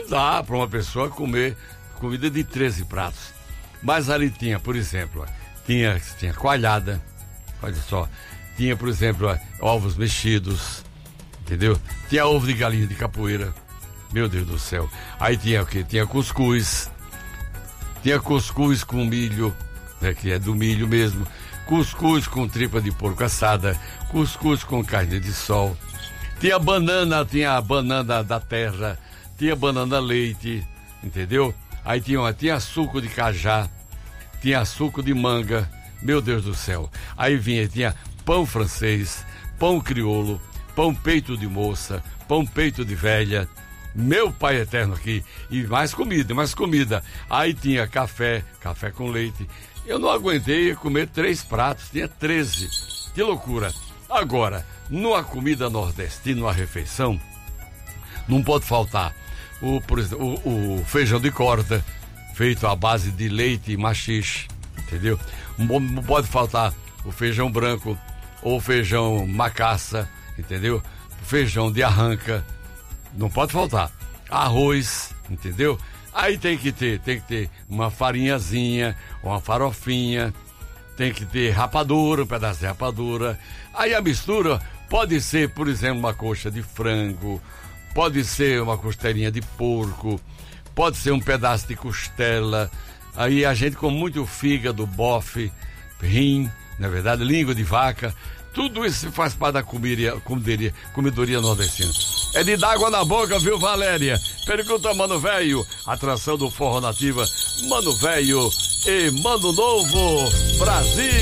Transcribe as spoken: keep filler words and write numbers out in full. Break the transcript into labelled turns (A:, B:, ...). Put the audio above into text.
A: dá para uma pessoa comer comida de treze pratos. Mas ali tinha, por exemplo, tinha, tinha coalhada, olha só, tinha, por exemplo, ovos mexidos, entendeu? Tinha ovo de galinha de capoeira, meu Deus do céu. Aí tinha o quê? Tinha cuscuz, tinha cuscuz com milho, né, que é do milho mesmo, cuscuz com tripa de porco assada, cuscuz com carne de sol, tinha banana, tinha a banana da terra, tinha banana leite, entendeu? Aí tinha, tinha suco de cajá, tinha suco de manga, meu Deus do céu. Aí vinha, tinha pão francês, pão crioulo, pão peito de moça, pão peito de velha, meu pai eterno aqui, e mais comida, mais comida. Aí tinha café, café com leite. Eu não aguentei comer três pratos, tinha treze. Que loucura. Agora, numa comida nordestina, numa refeição, não pode faltar o, por exemplo, o, o feijão de corda, feito à base de leite e maxixe, entendeu? Não pode faltar o feijão branco ou feijão macaça, entendeu? Feijão de arranca, não pode faltar. Arroz, entendeu? Aí tem que ter, tem que ter uma farinhazinha, uma farofinha, tem que ter rapadura, um pedaço de rapadura. Aí a mistura pode ser, por exemplo, uma coxa de frango, pode ser uma costelinha de porco, pode ser um pedaço de costela. Aí a gente com muito fígado, bofe, rim, na verdade, língua de vaca. Tudo isso faz parte da comidoria, comidoria, comidoria nordestina. É de dar água na boca, viu, Valéria? Pergunta, Mano Velho, atração do Forró Nativa, Mano Velho e Mano Novo, Brasil.